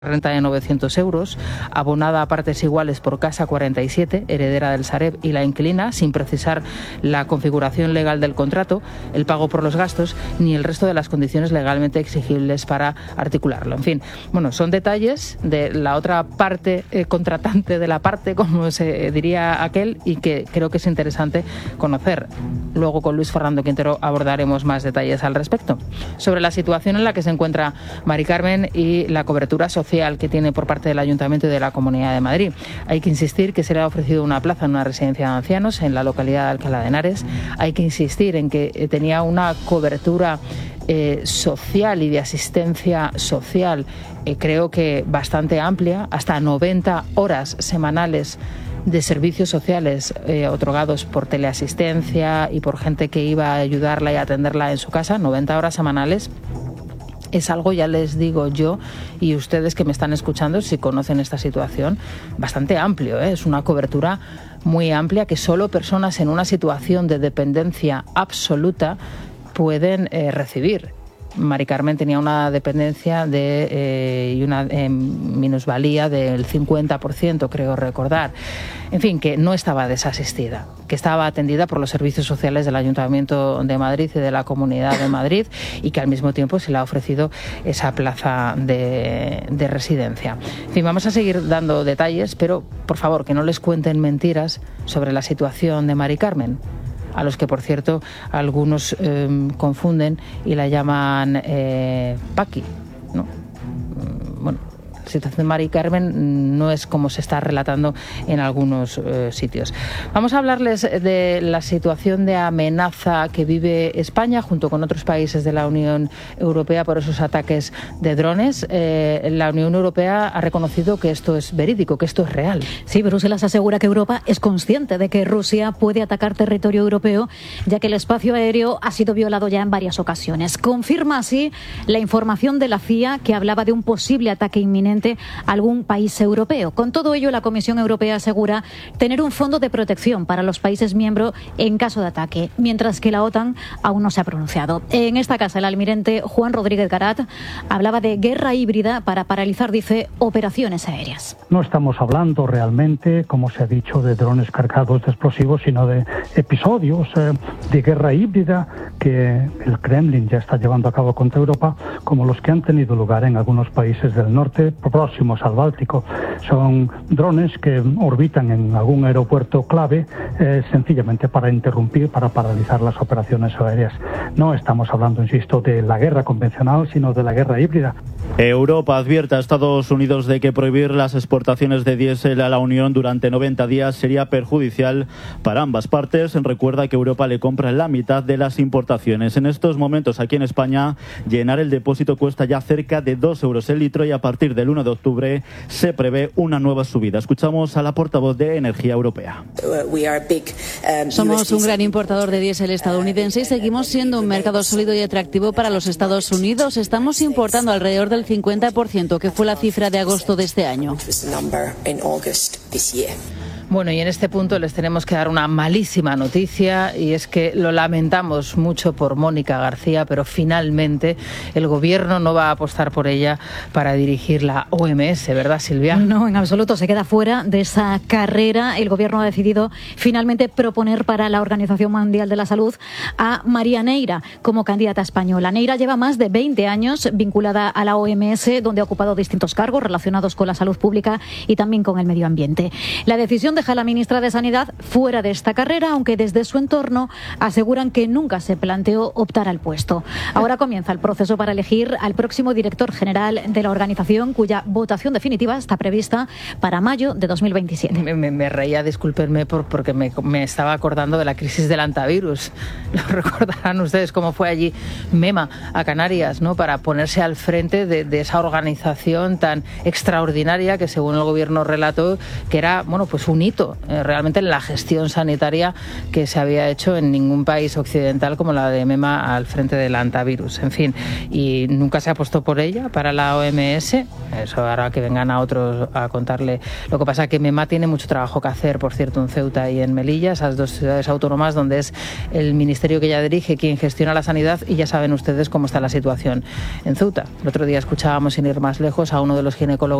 renta de 900 euros, abonada a partes iguales por Casa 47, heredera del Sareb, y la inquilina, sin precisar la configuración legal del contrato, el pago por los gastos, ni el resto de las condiciones legalmente exigibles para articularlo. En fin, bueno, son detalles de la otra parte contratante de la parte, como se diría aquel, y que creo que es interesante conocer. Luego con Luis Fernando Quintero abordaremos más detalles al respecto. Sobre la situación en la que se encuentra Mari Carmen y la cobertura social que tiene por parte del Ayuntamiento y de la Comunidad de Madrid. Hay que insistir que se le ha ofrecido una plaza en una residencia de ancianos en la localidad de Alcalá de Henares. Hay que insistir en que tenía una cobertura social y de asistencia social, creo que bastante amplia, hasta 90 horas semanales de servicios sociales otorgados por teleasistencia y por gente que iba a ayudarla y a atenderla en su casa, 90 horas semanales. Es algo, ya les digo yo, y ustedes que me están escuchando, si conocen esta situación, bastante amplio, ¿eh? Es una cobertura muy amplia que solo personas en una situación de dependencia absoluta pueden recibir. Mari Carmen tenía una dependencia y una minusvalía del 50%, creo recordar. En fin, que no estaba desasistida, que estaba atendida por los servicios sociales del Ayuntamiento de Madrid y de la Comunidad de Madrid, y que al mismo tiempo se le ha ofrecido esa plaza de residencia. En fin, vamos a seguir dando detalles, pero por favor, que no les cuenten mentiras sobre la situación de Mari Carmen, a los que, por cierto, algunos confunden y la llaman Paqui, ¿no? Bueno, la situación de Mari Carmen no es como se está relatando en algunos sitios. Vamos a hablarles de la situación de amenaza que vive España junto con otros países de la Unión Europea por esos ataques de drones. La Unión Europea ha reconocido que esto es verídico, que esto es real. Sí, Bruselas asegura que Europa es consciente de que Rusia puede atacar territorio europeo, ya que el espacio aéreo ha sido violado ya en varias ocasiones. Confirma así la información de la CIA, que hablaba de un posible ataque inminente a algún país europeo. Con todo ello, la Comisión Europea asegura tener un fondo de protección para los países miembros en caso de ataque, mientras que la OTAN aún no se ha pronunciado. En esta casa, el almirante Juan Rodríguez Garat hablaba de guerra híbrida para paralizar, dice, operaciones aéreas. No estamos hablando realmente, como se ha dicho, de drones cargados de explosivos, sino de episodios de guerra híbrida que el Kremlin ya está llevando a cabo contra Europa, como los que han tenido lugar en algunos países del norte próximos al Báltico. Son drones que orbitan en algún aeropuerto clave sencillamente para interrumpir, para paralizar las operaciones aéreas. No estamos hablando, insisto, de la guerra convencional, sino de la guerra híbrida. Europa advierte a Estados Unidos de que prohibir las exportaciones de diésel a la Unión durante 90 días sería perjudicial para ambas partes. Recuerda que Europa le compra la mitad de las importaciones. En estos momentos, aquí en España, llenar el depósito cuesta ya cerca de 2 euros el litro, y a partir del 1 de octubre se prevé una nueva subida. Escuchamos a la portavoz de Energía Europea. Somos un gran importador de diésel estadounidense y seguimos siendo un mercado sólido y atractivo para los Estados Unidos. Estamos importando alrededor del 50%, que fue la cifra de agosto de este año. Bueno, y en este punto les tenemos que dar una malísima noticia, y es que lo lamentamos mucho por Mónica García, pero finalmente el Gobierno no va a apostar por ella para dirigir la OMS, ¿verdad, Silvia? No, en absoluto, se queda fuera de esa carrera. El Gobierno ha decidido finalmente proponer para la Organización Mundial de la Salud a María Neira como candidata española. Neira lleva más de 20 años vinculada a la OMS, donde ha ocupado distintos cargos relacionados con la salud pública y también con el medio ambiente. La decisión deja a la ministra de Sanidad fuera de esta carrera, aunque desde su entorno aseguran que nunca se planteó optar al puesto. Ahora comienza el proceso para elegir al próximo director general de la organización, cuya votación definitiva está prevista para mayo de 2027. Me reía, discúlpenme, porque me estaba acordando de la crisis del antivirus. Lo recordarán ustedes cómo fue allí Mema a Canarias, ¿no?, para ponerse al frente de esa organización tan extraordinaria que, según el Gobierno relató, que era, bueno, pues un hito realmente en la gestión sanitaria que se había hecho en ningún país occidental como la de MEMA al frente del antivirus. En fin, y nunca se apostó por ella para la OMS. Eso hará que vengan a otros a contarle. Lo que pasa es que MEMA tiene mucho trabajo que hacer, por cierto, en Ceuta y en Melilla, esas dos ciudades autónomas donde es el ministerio que ella dirige quien gestiona la sanidad, y ya saben ustedes cómo está la situación en Ceuta. El otro día escuchábamos, sin ir más lejos, a uno de los ginecólogos